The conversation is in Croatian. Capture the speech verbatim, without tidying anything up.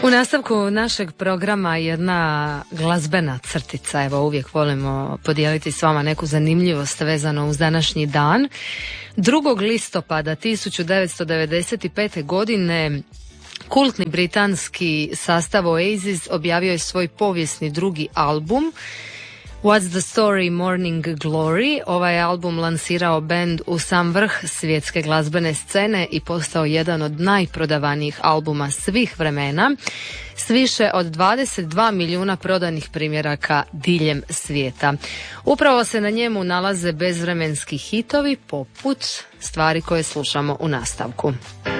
U nastavku našeg programa jedna glazbena crtica, evo uvijek volimo podijeliti s vama neku zanimljivost vezano uz današnji dan. drugog listopada tisuću devetsto devedeset pete. godine kultni britanski sastav Oasis objavio je svoj povijesni drugi album What's the Story Morning Glory. Ovaj je album lansirao bend u sam vrh svjetske glazbene scene i postao jedan od najprodavanijih albuma svih vremena s više od dvadeset dva milijuna prodanih primjeraka diljem svijeta. Upravo se na njemu nalaze bezvremenski hitovi poput stvari koje slušamo u nastavku.